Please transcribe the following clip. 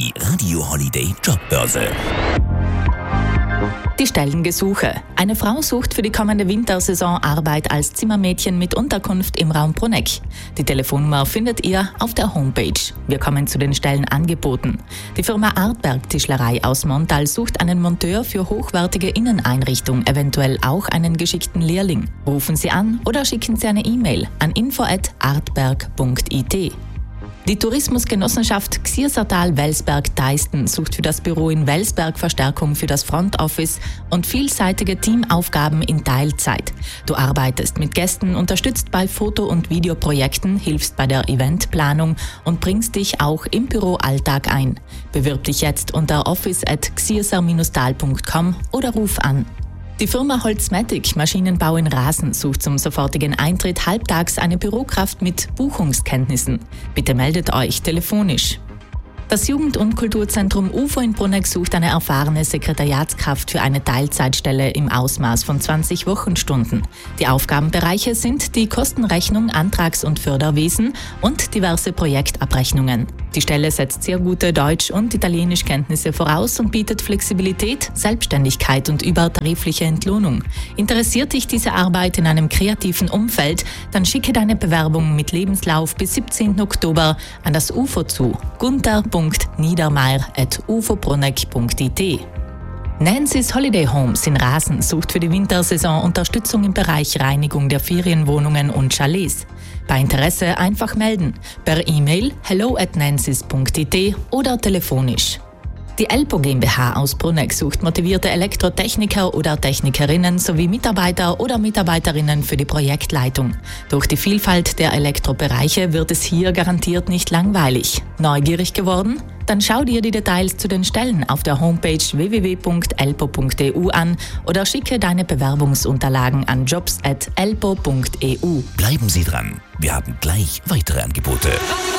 Die Radio Holiday Jobbörse. Die Stellengesuche. Eine Frau sucht für die kommende Wintersaison Arbeit als Zimmermädchen mit Unterkunft im Raum Bruneck. Die Telefonnummer findet ihr auf der Homepage. Wir kommen zu den Stellenangeboten. Die Firma Artberg Tischlerei aus Montal sucht einen Monteur für hochwertige Inneneinrichtung, eventuell auch einen geschickten Lehrling. Rufen Sie an oder schicken Sie eine E-Mail an info@artberg.it. Die Tourismusgenossenschaft Gsiersertal-Welsberg-Deisten sucht für das Büro in Welsberg Verstärkung für das Front Office und vielseitige Teamaufgaben in Teilzeit. Du arbeitest mit Gästen, unterstützt bei Foto- und Videoprojekten, hilfst bei der Eventplanung und bringst dich auch im Büroalltag ein. Bewirb dich jetzt unter office@gsierser-tal.com oder ruf an. Die Firma Holzmatic Maschinenbau in Rasen sucht zum sofortigen Eintritt halbtags eine Bürokraft mit Buchungskenntnissen. Bitte meldet euch telefonisch. Das Jugend- und Kulturzentrum UFO in Bruneck sucht eine erfahrene Sekretariatskraft für eine Teilzeitstelle im Ausmaß von 20 Wochenstunden. Die Aufgabenbereiche sind die Kostenrechnung, Antrags- und Förderwesen und diverse Projektabrechnungen. Die Stelle setzt sehr gute Deutsch- und Italienischkenntnisse voraus und bietet Flexibilität, Selbstständigkeit und übertarifliche Entlohnung. Interessiert dich diese Arbeit in einem kreativen Umfeld, dann schicke deine Bewerbung mit Lebenslauf bis 17. Oktober an das UFO zu. gunter.niedermeyer@ufobruneck.it. Nancy's Holiday Homes in Rasen sucht für die Wintersaison Unterstützung im Bereich Reinigung der Ferienwohnungen und Chalets. Bei Interesse einfach melden, per E-Mail hello@nancy's.it oder telefonisch. Die Elpo GmbH aus Bruneck sucht motivierte Elektrotechniker oder Technikerinnen sowie Mitarbeiter oder Mitarbeiterinnen für die Projektleitung. Durch die Vielfalt der Elektrobereiche wird es hier garantiert nicht langweilig. Neugierig geworden? Dann schau dir die Details zu den Stellen auf der Homepage www.elpo.eu an oder schicke deine Bewerbungsunterlagen an jobs@elpo.eu. Bleiben Sie dran. Wir haben gleich weitere Angebote.